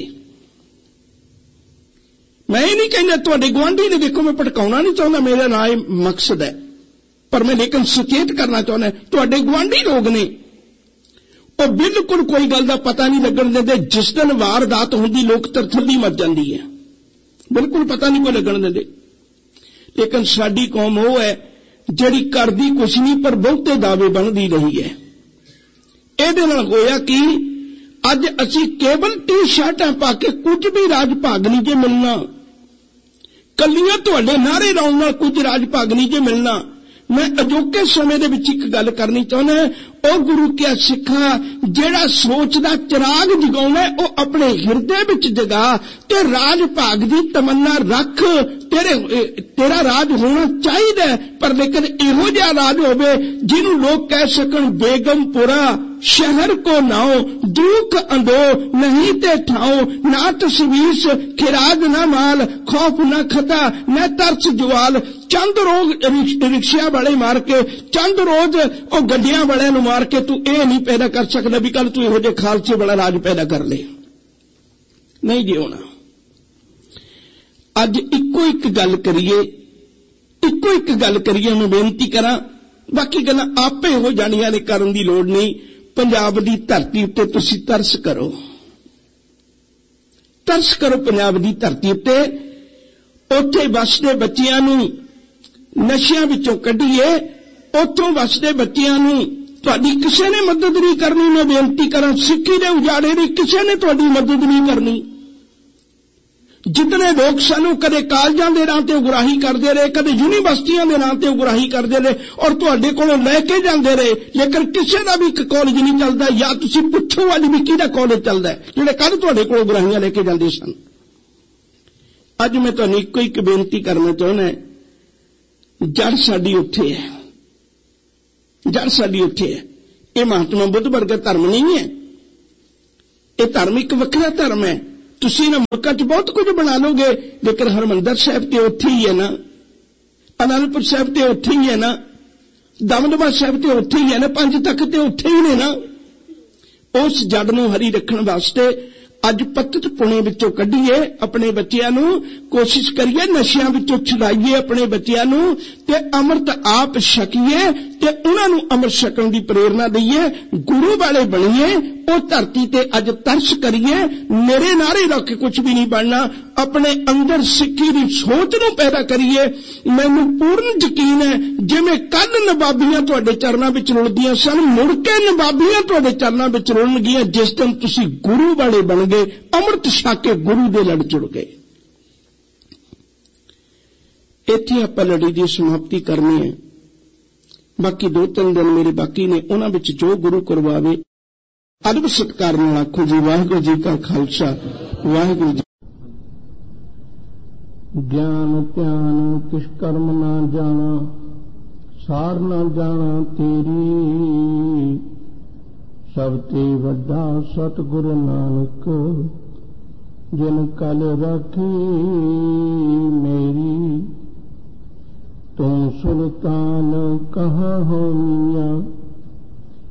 ਮੈਂ ਇਹ ਨਹੀਂ ਕਹਿੰਦਾ ਤੁਹਾਡੇ ਗੁਆਂਢੀ ਨੇ ਦੇਖੋ, ਮੈਂ ਭਟਕਾਉਣਾ ਨਹੀਂ ਚਾਹੁੰਦਾ, ਮੇਰਾ ਨਾ ਇਹ ਮਕਸਦ ਹੈ, ਪਰ ਮੈਂ ਲੇਕਿਨ ਸੁਚੇਤ ਕਰਨਾ ਚਾਹੁੰਦਾ ਤੁਹਾਡੇ ਗੁਆਂਢੀ ਲੋਕ ਨੇ ਉਹ ਬਿਲਕੁਲ ਕੋਈ ਗੱਲ ਦਾ ਪਤਾ ਨਹੀਂ ਲੱਗਣ ਦਿੰਦੇ। ਜਿਸ ਦਿਨ ਵਾਰਦਾਤ ਹੁੰਦੀ ਲੋਕ ਤਰਥੱਲੀ ਮਚ ਜਾਂਦੀ ਹੈ, ਬਿਲਕੁਲ ਪਤਾ ਨਹੀਂ ਕੋਈ ਲੱਗਣ ਦਿੰਦੇ। ਲੇਕਿਨ ਸਾਡੀ ਕੌਮ ਉਹ ਹੈ ਜਿਹੜੀ ਕਰਦੀ ਕੁਛ ਨਹੀਂ ਪਰ ਬਹੁਤੇ ਦਾਅਵੇ ਬਣਦੀ ਰਹੀ ਹੈ। ਇਹਦੇ ਨਾਲ ਹੋਇਆ ਕਿ ਅੱਜ ਅਸੀਂ ਕੇਵਲ ਟੀ-ਸ਼ਰਟਾਂ ਪਾ ਕੇ ਕੁਝ ਵੀ ਰਾਜ ਭਾਗ ਨਹੀਂ ਜੇ ਮਿਲਣਾ, ਕੱਲੀਆਂ ਤੁਹਾਡੇ ਨਾਅਰੇ ਲਾਉਣ ਨਾਲ ਕੁਝ ਰਾਜ ਭਾਗ ਨਹੀਂ ਜੇ ਮਿਲਣਾ। ਮੈਂ ਅਜੋਕੇ ਸਮੇਂ ਦੇ ਵਿੱਚ ਇੱਕ ਗੱਲ ਕਰਨੀ ਚਾਹੁੰਦਾ, ਉਹ ਗੁਰੂ ਕਿਆ ਸਿੱਖਾ ਜਿਹੜਾ ਸੋਚ ਦਾ ਚਿਰਾਗ ਜਗਾਉਣਾ ਉਹ ਆਪਣੇ ਹਿਰਦੇ ਵਿੱਚ ਜਗਾ ਤੇ ਰਾਜ ਭਾਗ ਦੀ ਤਮੰਨਾ ਰੱਖ। ਤੇਰੇ ਤੇਰਾ ਰਾਜ ਹੋਣਾ ਚਾਹੀਦਾ, ਪਰ ਲੇਕਿਨ ਇਹੋ ਜਿਹਾ ਰਾਜ ਹੋਵੇ ਜਿਹਨੂੰ ਲੋਕ ਕਹਿ ਸਕਣ ਬੇਗਮਪੁਰਾ शहर को नाओ दुख अंदो नहीं ते ठाओ, ना तस्वीस खिराज ना माल खौफ ना खता न तरस जुआल। चंद रोज रिक्शा वाले मार के, चंद रोज ओ गड्डियां वाले नूं मार के तू ये नहीं पैदा कर सकदा भी कल तू इहो जिहे खालसे वाला राज पैदा कर ले, नहीं जी होना। अज इको एक गल करिए, इको एक गल करिए, मैं बेनती करा, बाकी गल्लां आपे हो जाणियां ने, करन दी लोड़ नहीं। पंजाब दी धरती उत्ते तुसीं तरस करो, तरस करो पंजाब दी धरती उत्ते। उत्थे वसदे बच्चियां नूं नशियां विचों कढीए, उत्थों वसदे बच्चियां नूं तुहाडी किसे ने मदद नहीं करनी। मैं बेनती करा, सिक्खी दे उजाड़े दी किसे ने तुहाडी मदद नहीं करनी। जितने लोग सानू कदे कालजां दे नां ते उगराही करते रहे, कदे यूनीवर्सिटियां दे नां ते उगराही करते रहे और तुहाडे कोलों लैके जांदे रहे, लेकिन किसी का भी एक कॉलेज नहीं चलता। या तुसीं पुछो अज भी किहदा कॉलेज चलदा है जिहड़े कल तुहाडे कोलों उगराहियां लेके जांदे सन। अज मैं तुहानूं इक्को एक बेनती करना चाहुंदा, जड़ साडी उत्थे है, जड़ साडी उत्थे है। ये महात्मा बुद्ध वर्गा धर्म नहीं है, ये धर्म एक वखरा धर्म है। तुसीं इन्हां मुल्कां च बहुत कुछ बना लोगे, लेकिन हरमंदर साहिब ते उत्थे ही है ना, आनंदपुर साहिब ते उत्थे ही है ना, दमदमा साहिब ते उत्थे ही है ना, पंज तख्त ते उत्थे ही ने ना। उस जड़ नूं हरी रखण वास्ते अज पत्त पुणे विचों कढीए, अपने बच्चिआं नूं कोशिश करिए नशियां विचों छुड़ाइए अपने बच्चिआं नूं ते अमृत आप छकीए ते उन्हां नूं अमृत छकण दी प्रेरणा दईए, गुरु वाले बणीए। ओ धरती ते अज तरस करिए, मेरे नारे रख के कुछ भी नहीं बनना, अपने अंदर सिक्खी दी सोच नूं पैदा करिए। मैनूं पूर्ण यकीन है जिवें कल नवाबियां तुहाडे चरनां विच रुलदियां सन, मुड़ के नवाबियां तुहाडे चरनां विच रुलणगीਆਂ जिस दिन तुसीं गुरु वाले बन गए, अमृत छक के गुरु दे लड़ जुड़ गए। इत्थे आपां लड़ी दी समाप्ति करनी है। बाकी दो तीन दिन मेरे बाकी ने, उन्हां विच जो गुरु करवावे अदब सत्कार नाल आखो जी वाहिगुरू जी का खालसा वाहिगुरू जी। ज्ञान ध्यान किस कर्म ना जाना, सार ना जाना तेरी, सब ते वड्डा सतगुरु नानक, जिन कल राखी मेरी। तुम सुल्तान कहाँ हो मियां,